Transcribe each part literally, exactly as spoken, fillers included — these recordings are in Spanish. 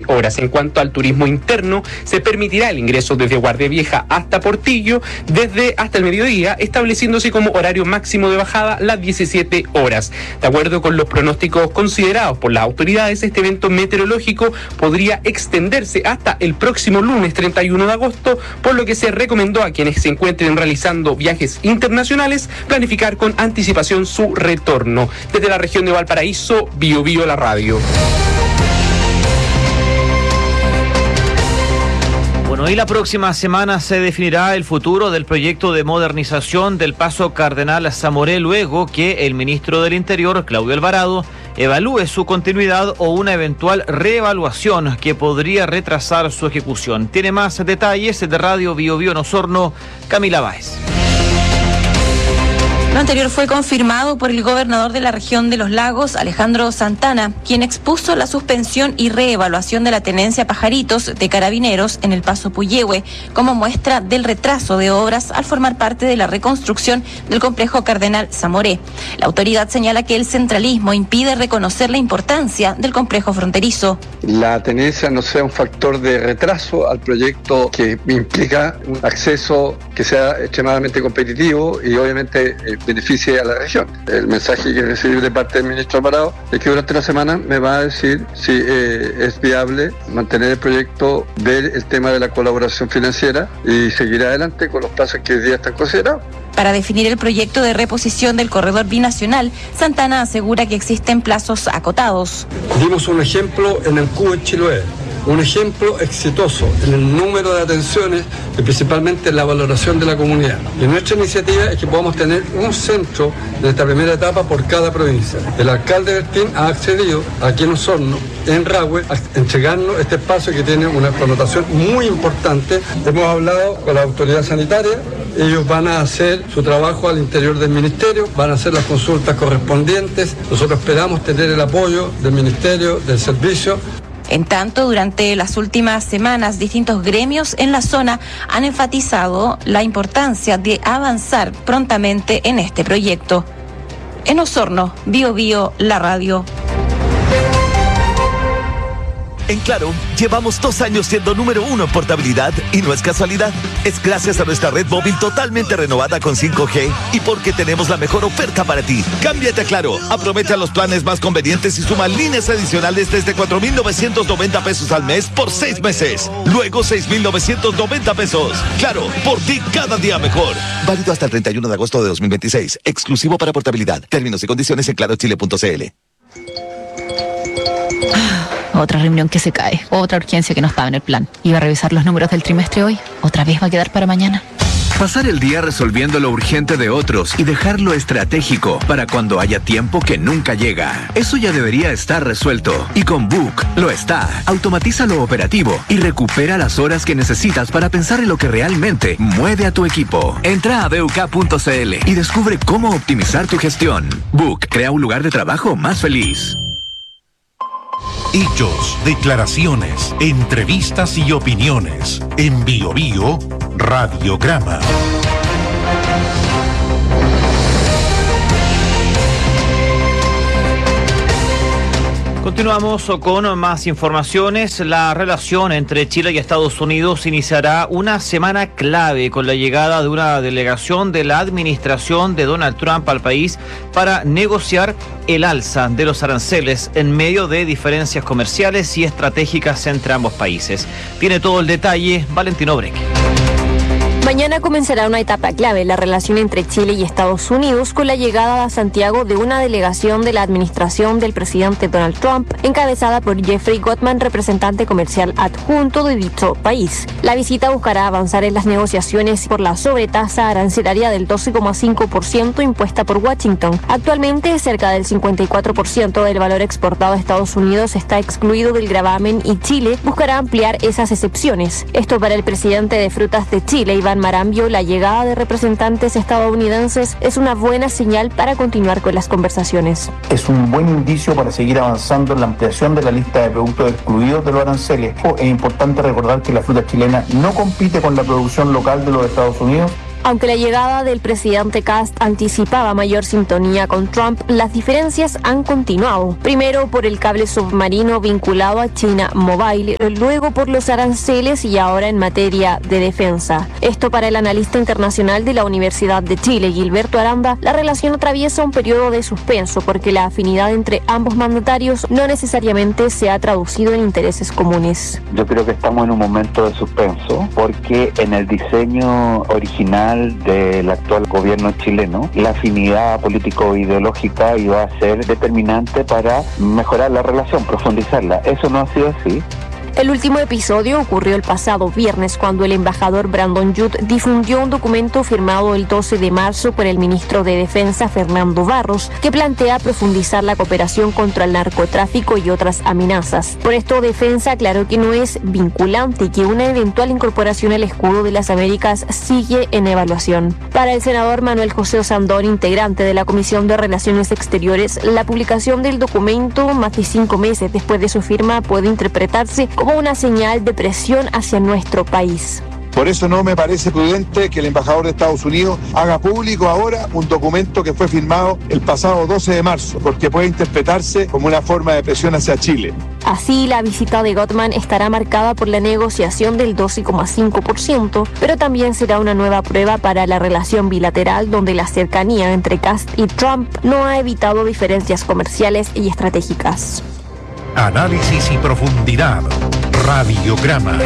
horas. En cuanto al turismo interno, se permitirá el ingreso desde Guardia Vieja hasta Portillo desde hasta el mediodía, estableciéndose como horario máximo de bajada las diecisiete horas. De acuerdo con los pronósticos considerados por las autoridades, este evento meteorológico podría extenderse hasta el próximo lunes treinta y uno de agosto, por lo que se recomendó a quienes se encuentren realizando viajes internacionales planificar con anticipación su retorno. Desde la región de Valparaíso, Bio Bio la radio. Bueno, y la próxima semana se definirá el futuro del proyecto de modernización del Paso Cardenal Zamoré, luego que el ministro del Interior, Claudio Alvarado, evalúe su continuidad o una eventual reevaluación que podría retrasar su ejecución. Tiene más detalles de Radio Bio Bio en Osorno, Camila Báez. Lo anterior fue confirmado por el gobernador de la región de Los Lagos, Alejandro Santana, quien expuso la suspensión y reevaluación de la tenencia Pajaritos de Carabineros en el Paso Puyehue como muestra del retraso de obras al formar parte de la reconstrucción del complejo Cardenal Zamoré. La autoridad señala que el centralismo impide reconocer la importancia del complejo fronterizo. La tenencia no sea un factor de retraso al proyecto que implica un acceso que sea extremadamente competitivo y obviamente eh, beneficie a la región. El mensaje que recibí de parte del ministro Alvarado es que durante la semana me va a decir si eh, es viable mantener el proyecto, ver el tema de la colaboración financiera y seguir adelante con los plazos que hoy día están considerados. Para definir el proyecto de reposición del corredor binacional, Santana asegura que existen plazos acotados. Dimos un ejemplo en el Cubo en Chiloé. Un ejemplo exitoso en el número de atenciones y principalmente en la valoración de la comunidad. Y nuestra iniciativa es que podamos tener un centro de esta primera etapa por cada provincia. El alcalde Bertín ha accedido aquí en Osorno, en Rahue, a entregarnos este espacio que tiene una connotación muy importante. Hemos hablado con la autoridad sanitaria. Ellos van a hacer su trabajo al interior del ministerio, van a hacer las consultas correspondientes. Nosotros esperamos tener el apoyo del ministerio, del servicio. En tanto, durante las últimas semanas, distintos gremios en la zona han enfatizado la importancia de avanzar prontamente en este proyecto. En Osorno, Bio Bio, la radio. En Claro, llevamos dos años siendo número uno en portabilidad y no es casualidad. Es gracias a nuestra red móvil totalmente renovada con cinco G y porque tenemos la mejor oferta para ti. Cámbiate a Claro, aprovecha los planes más convenientes y suma líneas adicionales desde cuatro mil novecientos noventa pesos al mes por seis meses. Luego seis mil novecientos noventa pesos. Claro, por ti cada día mejor. Válido hasta el treinta y uno de agosto de dos mil veintiséis. Exclusivo para portabilidad. Términos y condiciones en claro chile punto c l. Otra reunión que se cae, otra urgencia que no estaba en el plan. Iba a revisar los números del trimestre hoy, otra vez va a quedar para mañana. Pasar el día resolviendo lo urgente de otros y dejarlo estratégico para cuando haya tiempo que nunca llega. Eso ya debería estar resuelto. Y con Book lo está. Automatiza lo operativo y recupera las horas que necesitas para pensar en lo que realmente mueve a tu equipo. Entra a b u k punto c l y descubre cómo optimizar tu gestión. Book crea un lugar de trabajo más feliz. Hechos, declaraciones, entrevistas y opiniones. En Bio Bio, Radiograma. Continuamos con más informaciones. La relación entre Chile y Estados Unidos iniciará una semana clave con la llegada de una delegación de la administración de Donald Trump al país para negociar el alza de los aranceles en medio de diferencias comerciales y estratégicas entre ambos países. Tiene todo el detalle Valentino Breck. Mañana comenzará una etapa clave en la relación entre Chile y Estados Unidos con la llegada a Santiago de una delegación de la administración del presidente Donald Trump, encabezada por Jeffrey Gottman, representante comercial adjunto de dicho país. La visita buscará avanzar en las negociaciones por la sobretasa arancelaria del doce coma cinco por ciento impuesta por Washington. Actualmente, cerca del cincuenta y cuatro por ciento del valor exportado a Estados Unidos está excluido del gravamen y Chile buscará ampliar esas excepciones. Esto para el presidente de Frutas de Chile, Iván Marambio, la llegada de representantes estadounidenses es una buena señal para continuar con las conversaciones. Es un buen indicio para seguir avanzando en la ampliación de la lista de productos excluidos de los aranceles. Es importante recordar que la fruta chilena no compite con la producción local de los Estados Unidos Aunque la llegada del presidente Kast anticipaba mayor sintonía con Trump, las diferencias han continuado. Primero por el cable submarino vinculado a China Mobile, luego por los aranceles y ahora en materia de defensa. Esto para el analista internacional de la Universidad de Chile, Gilberto Aranda, la relación atraviesa un periodo de suspenso porque la afinidad entre ambos mandatarios no necesariamente se ha traducido en intereses comunes. Yo creo que estamos en un momento de suspenso porque en el diseño original del actual gobierno chileno, la afinidad político-ideológica iba a ser determinante para mejorar la relación, profundizarla. Eso no ha sido así. El último episodio ocurrió el pasado viernes cuando el embajador Brandon Judd difundió un documento firmado el doce de marzo por el ministro de Defensa Fernando Barros que plantea profundizar la cooperación contra el narcotráfico y otras amenazas. Por esto, Defensa aclaró que no es vinculante y que una eventual incorporación al escudo de las Américas sigue en evaluación. Para el senador Manuel José Osandón, integrante de la Comisión de Relaciones Exteriores, la publicación del documento más de cinco meses después de su firma puede interpretarse como una señal de presión hacia nuestro país. Por eso no me parece prudente que el embajador de Estados Unidos haga público ahora un documento que fue firmado el pasado doce de marzo, porque puede interpretarse como una forma de presión hacia Chile. Así, la visita de Gotman estará marcada por la negociación del doce coma cinco por ciento, pero también será una nueva prueba para la relación bilateral donde la cercanía entre Kast y Trump no ha evitado diferencias comerciales y estratégicas. Análisis y profundidad. Radiograma.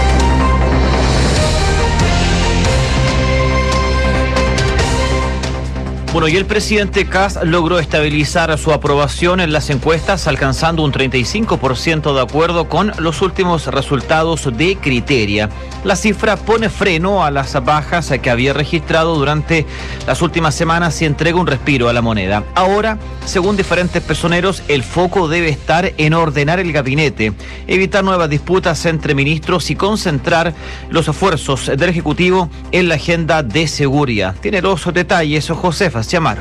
Bueno, y el presidente Kast logró estabilizar su aprobación en las encuestas, alcanzando un treinta y cinco por ciento de acuerdo con los últimos resultados de Criteria. La cifra pone freno a las bajas que había registrado durante las últimas semanas y entrega un respiro a la moneda. Ahora, según diferentes personeros, el foco debe estar en ordenar el gabinete, evitar nuevas disputas entre ministros y concentrar los esfuerzos del Ejecutivo en la agenda de seguridad. Tiene los detalles Josefa Chamaro.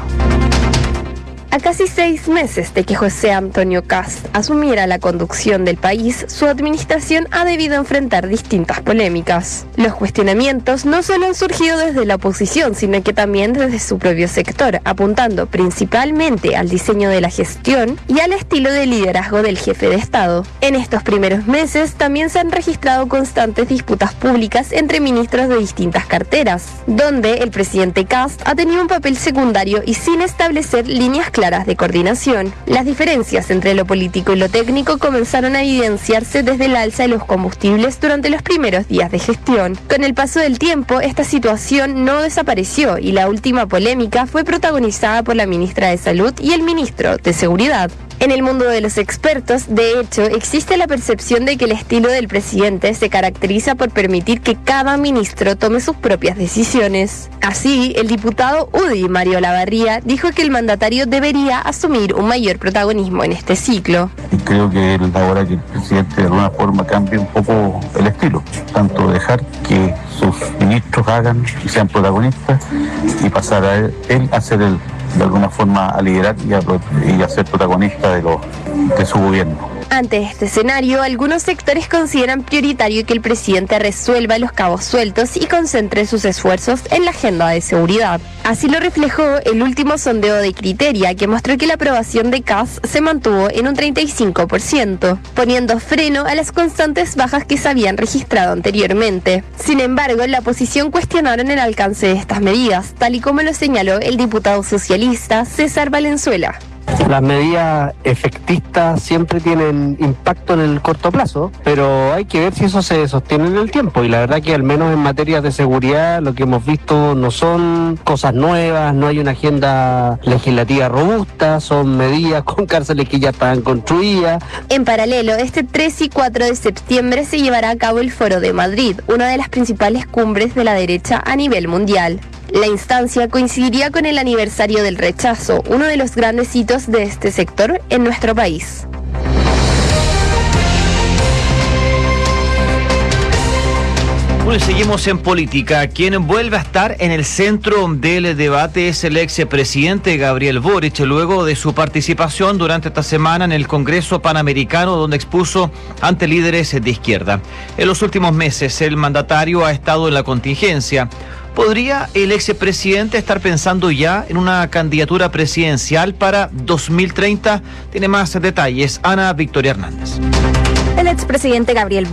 A casi seis meses de que José Antonio Kast asumiera la conducción del país, su administración ha debido enfrentar distintas polémicas. Los cuestionamientos no solo han surgido desde la oposición, sino que también desde su propio sector, apuntando principalmente al diseño de la gestión y al estilo de liderazgo del jefe de Estado. En estos primeros meses también se han registrado constantes disputas públicas entre ministros de distintas carteras, donde el presidente Kast ha tenido un papel secundario y sin establecer líneas claras de coordinación. Las diferencias entre lo político y lo técnico comenzaron a evidenciarse desde el alza de los combustibles durante los primeros días de gestión. Con el paso del tiempo, esta situación no desapareció y la última polémica fue protagonizada por la ministra de Salud y el ministro de Seguridad. En el mundo de los expertos, de hecho, existe la percepción de que el estilo del presidente se caracteriza por permitir que cada ministro tome sus propias decisiones. Así, el diputado U D I, Mario Olavarría, dijo que el mandatario debería asumir un mayor protagonismo en este ciclo. Y creo que es la hora que el presidente de alguna forma cambie un poco el estilo, tanto dejar que sus ministros hagan y sean protagonistas y pasar a él, él a ser el de alguna forma a liderar y a, y a ser protagonista de, lo, de su gobierno. Ante este escenario, algunos sectores consideran prioritario que el presidente resuelva los cabos sueltos y concentre sus esfuerzos en la agenda de seguridad. Así lo reflejó el último sondeo de Criteria, que mostró que la aprobación de Kast se mantuvo en un treinta y cinco por ciento, poniendo freno a las constantes bajas que se habían registrado anteriormente. Sin embargo, la oposición cuestionaron el alcance de estas medidas, tal y como lo señaló el diputado socialista César Valenzuela. Las medidas efectistas siempre tienen impacto en el corto plazo, pero hay que ver si eso se sostiene en el tiempo, y la verdad que al menos en materia de seguridad lo que hemos visto no son cosas nuevas, no hay una agenda legislativa robusta, son medidas con cárceles que ya están construidas. En paralelo, este tres y cuatro de septiembre se llevará a cabo el Foro de Madrid, una de las principales cumbres de la derecha a nivel mundial. La instancia coincidiría con el aniversario del rechazo, uno de los grandes hitos de este sector en nuestro país. Bueno, y seguimos en política. Quien vuelve a estar en el centro del debate es el expresidente Gabriel Boric, luego de su participación durante esta semana en el Congreso Panamericano, donde expuso ante líderes de izquierda. En los últimos meses, el mandatario ha estado en la contingencia. ¿Podría el expresidente estar pensando ya en una candidatura presidencial para dos mil treinta? Tiene más detalles Ana Victoria Hernández. El expresidente Gabriel